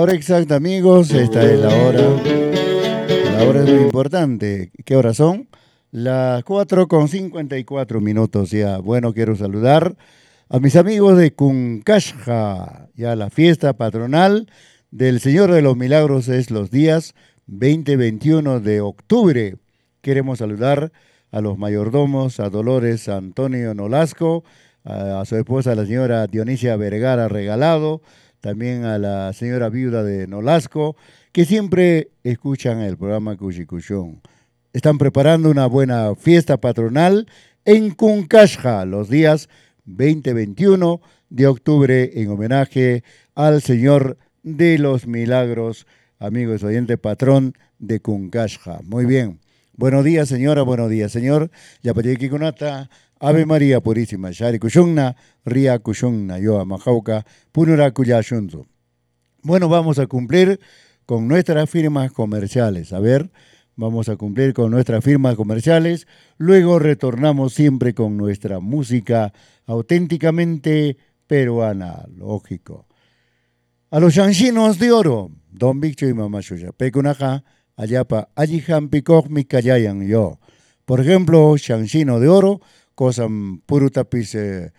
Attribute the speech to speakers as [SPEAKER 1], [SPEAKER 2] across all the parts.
[SPEAKER 1] hora exacta, amigos, esta es la hora. La hora es muy importante. ¿Qué horas son? Las 4:54 ya. Bueno, quiero saludar a mis amigos de Cuncashja. Ya la fiesta patronal del Señor de los Milagros es los días 20-21 de octubre. Queremos saludar a los mayordomos, a Dolores Antonio Nolasco, a su esposa, la señora Dionisia Vergara Regalado, también a la señora viuda de Nolasco, que siempre escuchan el programa Cuchicuchón. Están preparando una buena fiesta patronal en Cuncashja los días 20-21 de octubre en homenaje al Señor de los Milagros, amigos oyente patrón de Cuncashja. Muy bien. Buenos días, señora. Buenos días, señor. Yapayeki Kunata. Ave María Purísima. Shari Kushungna. Ria Kushungna. Yo Amajauca. Punura Kuyashunzo. Bueno, vamos a cumplir con nuestras firmas comerciales. A ver, vamos a cumplir con nuestras firmas comerciales. Luego retornamos siempre con nuestra música auténticamente peruana. Lógico. A los chanchinos de oro. Don Viccho y Mamá Shuya. Pecunaja. Ayapa, Ajihan Picoj Mikayayan yo. Por ejemplo, chanchino de oro, cosa purutapis,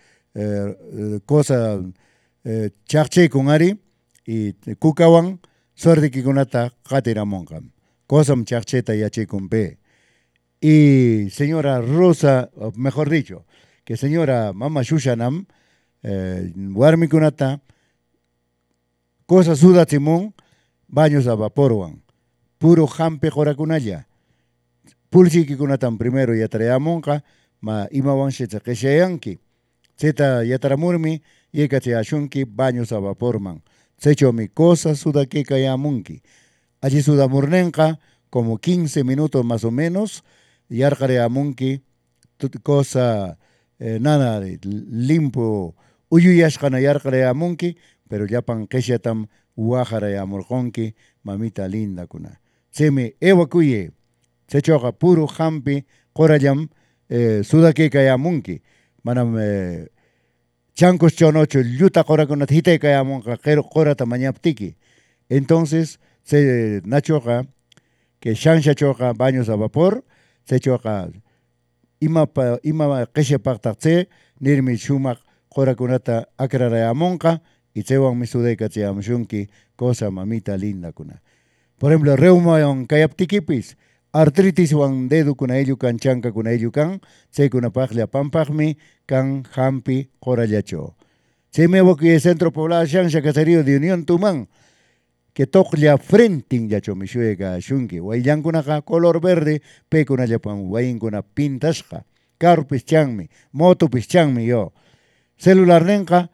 [SPEAKER 1] cosa chache con ari, y kukawan, suerte que kunata, katiramonkan. Cosa chacheta yache con pe. Y señora Rosa, mejor dicho, que señora Mama Shushanam, Warmi kunata, cosa suda timón, baños a vaporwan. Puro jampe jorakunaya. Pulsi que kunatan primero yatarea monka, ma imawan sheta keshayanki. Zeta yataramurmi, yekate ashunki, baños a vaporman. Secho mi cosa suda que kayamunki. Allí suda murnenka, como 15 minutos más o menos, yarkarea munki, cosa nada limpo, uyuyashkana yarkarea munki, pero yapan keshatam uajaraya murjonki, mamita linda kuna. Semi ewakuye, se choca puro jampi, korayam, sudake kayamunki, manam chancos chonocho, yuta kora con hite kayamunka, kora tamañaptiki. Entonces, se nachoca, que shansha choca baños a vapor, se choca ima keshe paktakse, nirmi shumak, kora kunata akrarayamonka, y sewan misudeka tseamshunki, cosa mamita linda kuna. Por ejemplo, reuma en kayaptikipis, artritis wan dedo kuna ello kan chanka kuna ello kan, se kuna paglia pampagmi, kan hampi corallacho. Se me evoque el centro poblado Shansha Caserío de Unión Tumán, que toklia frenting yacho mishuega shunki, guayan kuna color verde, pe kuna yapan, guayin kuna pintasja, carpis chanmi, moto pischanmi yo. Celular nenka,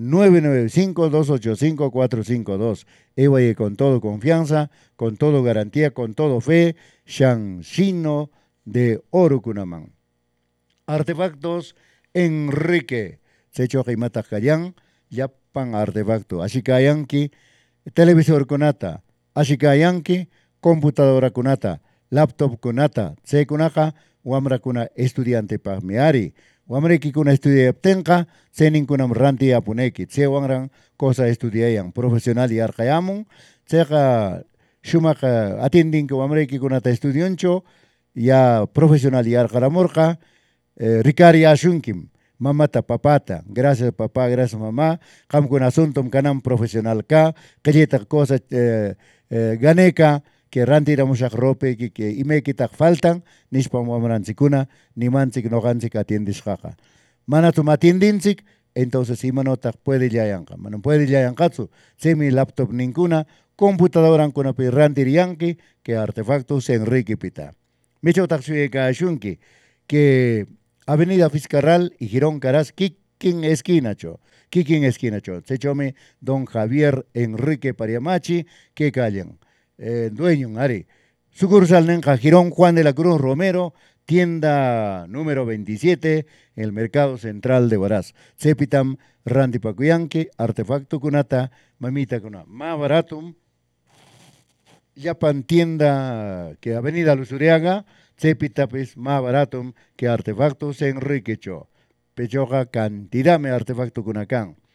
[SPEAKER 1] 995-285-452. Ewaye con todo confianza, con todo garantía, con todo fe. Chanchino de oro kunaman. Artefactos Enrique. Secho Jaimata Kayan, Yapan artefacto. Ashikayanki, televisor kunata. Ashikayanki, computadora kunata. Laptop kunata. Se kunaka, wamra kuna estudiante pagmiari. Wamreki kuna estudia tenka, senin kunam ranti apuneki, tse wangran cosa estudiayan profesional y arkayamun, tseka shumaka atendin que wamreki kuna ta estudiancho, ya profesional y arkaramorka, ricari ashunkim, mamata papata, gracias papá, gracias mamá, kam kun asuntum kanam profesional ka, kayeta cosa ganeka, que rantiramos a rope que ime quitak faltan, nispam wamrantzikuna, ni manzik no gansik atiendis jaja. Manatum atiendinzik, entonces si manotak puede yayanka. Manon puede yayankatsu, semi laptop ninguna, computadora kuna pi rantirianki, que artefactos Enrique Pita. Micho taxueka shunki, que Avenida Fiscarral y Girón Caraz, Kikin Esquinacho. Kikin Esquinacho. Se chome don Javier Enrique Pariamachi, que callan. Dueño, Ari. Sucursal Nenja Girón Juan de la Cruz Romero, tienda número 27, en el Mercado Central de Huaraz. Sepitam Rantipacuyanque, artefacto kunata, mamita kuna. Más baratum, Yapan tienda que Avenida Luzuriaga, Sepitapis más baratum que artefactos Enriquecho. Pechoja cantidad de artefacto kunacán.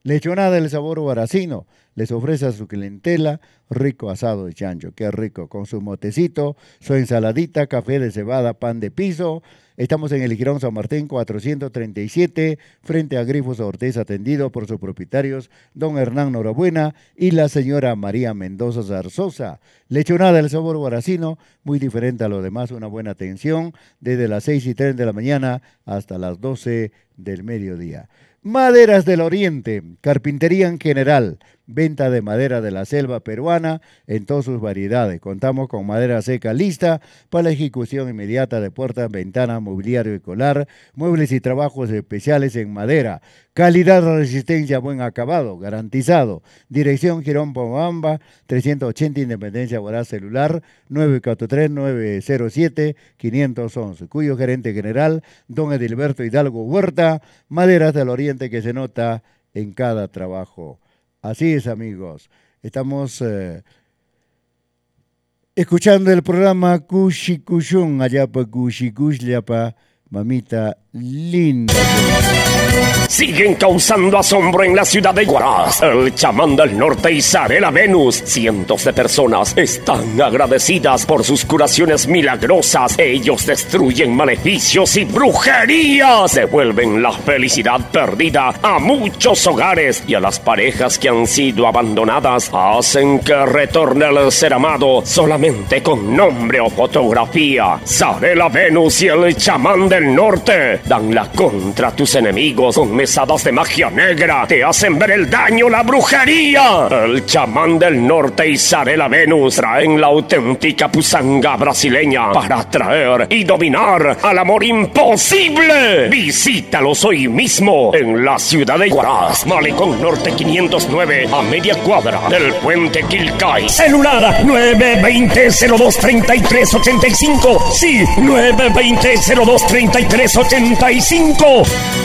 [SPEAKER 1] Lechonada del sabor guaracino. Les ofrece a su clientela rico asado de chancho. Qué rico. Con su motecito, su ensaladita, café de cebada, pan de piso. Estamos en el Jirón San Martín 437, frente a Grifos Ortiz, atendido por sus propietarios, don Hernán Norabuena y la señora María Mendoza Zarzosa. Lechonada del sabor guaracino, muy diferente a lo demás, una buena atención, desde las 6:30 de la mañana hasta las 12 del mediodía. Maderas del Oriente, carpintería en general, venta de madera de la selva peruana en todas sus variedades. Contamos con madera seca lista para la ejecución inmediata de puertas, ventanas, mobiliario escolar, muebles y trabajos especiales en madera. Calidad, resistencia, buen acabado, garantizado. Dirección Girón Pomabamba, 380 Independencia Guaraz, celular 943-907-511, cuyo gerente general, don Edilberto Hidalgo Huerta. Maderas del Oriente, que se nota en cada trabajo. Así es, amigos. Estamos escuchando el programa Kushi Kushun, allá pa Kushi Kushliapa, mamita linda.
[SPEAKER 2] Siguen causando asombro en la ciudad de Huaraz. El chamán del norte Isarela Venus. Cientos de personas están agradecidas por sus curaciones milagrosas. Ellos destruyen maleficios y brujerías. Devuelven la felicidad perdida a muchos hogares y a las parejas que han sido abandonadas. Hacen que retorne el ser amado solamente con nombre o fotografía. Isarela Venus y el chamán del norte dan la contra tus enemigos con mesadas de magia negra. Te hacen ver el daño, la brujería. El chamán del norte y Isarela Venus traen la auténtica pusanga brasileña para atraer y dominar al amor imposible. Visítalos hoy mismo en la ciudad de Huaraz, Malecón Norte 509, a media cuadra del puente Quilcay. Celular 920-023385. Sí, 920-023385.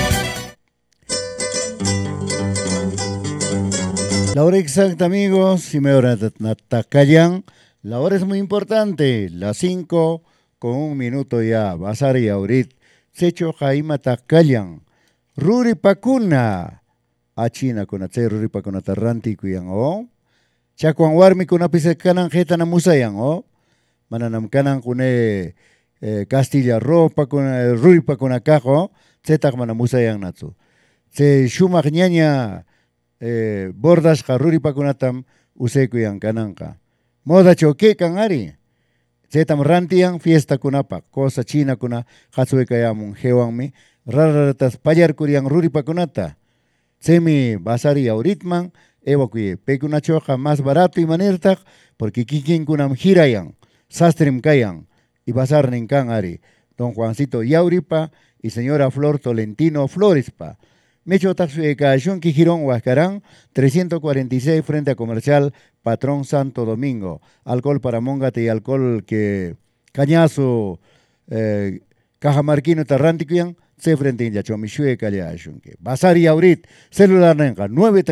[SPEAKER 1] La hora exacta, amigos, si me callan, la hora es muy importante, las 5 con 1 minuto ya, Basar y Aurit, Secho Jaima Tacallan, Ruri Pacuna, a China con Ache Ruri Pacuna Tarranti Kuyan o, Chacuan Warmi con Apise Canan Getana Musayan o, Mananam Canan Kune Castilla Ropa con Ruri Pacuna Cajo, Zetak Manamusayan Natsu, Se Shumak Ñaña. Bordas Haruri Pakunatam Usekuyan Kananka. Moda choque kanari. Zetam rantian fiesta kunapa. Cosa china kuna Hatsuekayamun Hewanmi. Raratas payar kurian Ruri Pakunata. Semi basari auritman. Evacuye. Pekunachoja más barato y manertak. Porque kikin kunam hirayan. Sastrim kayan. Y basar ninkan ari. Don Juancito Yauripa y señora Flor Tolentino Florespa. Mecho Taxuecayón Quijirón Huascarán, 346 frente a Comercial Patrón Santo Domingo. Alcohol para Móngate y alcohol que Cañazo, Cajamarquino Tarrantiquian, se frente en Yachomishue Callayón. Basari Aurit, celular Nenga,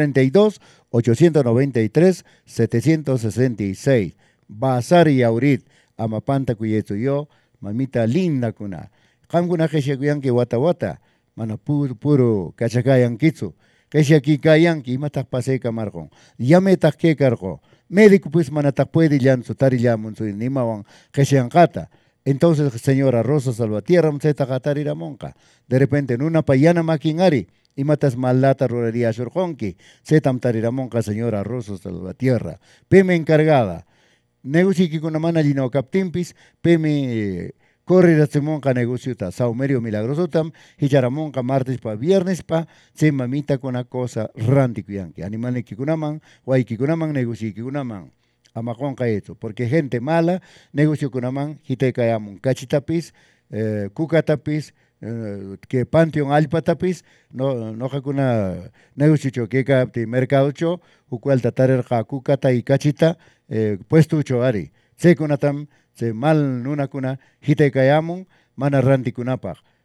[SPEAKER 1] 932-893-766. Basari Aurit, Amapanta Cuyeto yo, mamita linda kuna. Kamguna Jeshakuyan que Wata. Mana puro cachacayan kitsu. Keshaki kayan ki matak pase kamargon. Yame takke cargo. Médico pues manatak puede llan su tarillamun su nimawan kata. Entonces señora Rosa Salvatierra mseta katarira monka. De repente en una payana maquinari y matas malata rorería shurjonki. Setam tariramonka señora Rosa Salvatierra. Peme encargada. Negoci que con una mana lino captimpis. Peme corre monca negocio ta saumerio milagroso tam hicharamonca martes pa viernes pa se mamita con una cosa ranticuyanque animales que kunaman guay que kunaman negocio que kunaman amaconca esto porque gente mala negocio kunaman hitekayamun cachitapis cucatapis que panteón alpatapis no hakuna negocio choqueca de mercado cho ucual tatarer cucata y cachita puesto ari se kunatam se mal nuna kuna hite kayamun mana ranti kunapaq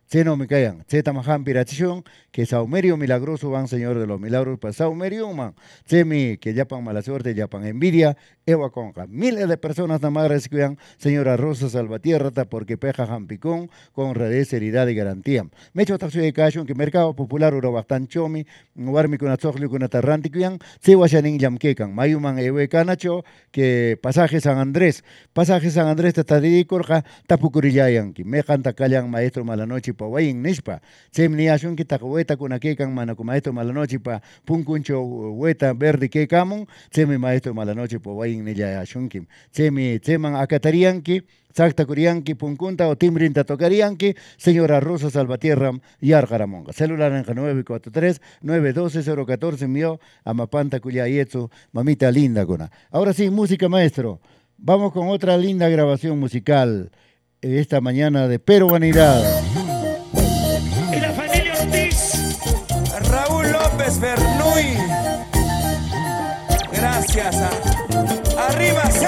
[SPEAKER 1] Cheno me cayan, cheta mahan pirachishon, que saumerio milagroso van Señor de los milagros, para saumerio man, chemi que yapan mala suerte, yapan envidia, ewa conca. Miles de personas nada más reciben Señora Rosa Salvatierra, porque peja jampicón, con redes, seriedad y garantía. Me echo taxi de cachón, que mercado popular uro bastante chomi, warmi con azogli con atarranti cuyan, se washanin yamkekan, mayuman ewe canacho, que pasaje San Andrés te tadikorja, tapukurillayanki, me canta callan maestro malanoche pa wayin nishpa, chemni ashun ki takweta kuna kekan mana maestro malanoche pa punkuncho weta verde que kamun, chemi maestro malanoche pa wayin nilla ashunkim, cheman akatarianki, Sakta Kurianki, Punkunta o Timbrinta Tocarianki, Señora Rosa Salvatierra y Argaramonga. Celular en 943-912-014 mío, Amapanta Culiayetsu, mamita linda gona. Ahora sí, música maestro. Vamos con otra linda grabación musical esta mañana de peruanidad.
[SPEAKER 3] Y la familia Ortiz.
[SPEAKER 4] Raúl López Bernuy. Gracias. Arriba.